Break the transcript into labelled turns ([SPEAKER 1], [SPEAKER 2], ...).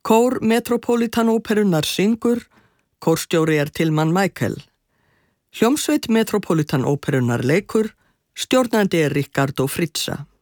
[SPEAKER 1] Kór Metropolitan-óperunnar syngur, kórstjóri Tilman Michael. Hljómsveit Metropolitan-óperunnar leikur, stjórnandi Riccardo Frizza.